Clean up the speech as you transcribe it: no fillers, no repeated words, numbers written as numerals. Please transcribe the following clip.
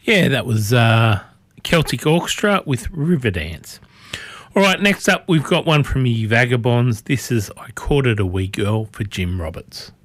Yeah, that was Celtic Orchestra with Riverdance. All right, next up we've got one from Ye Vagabonds. This is I Courted a Wee Girl for Jim Roberts.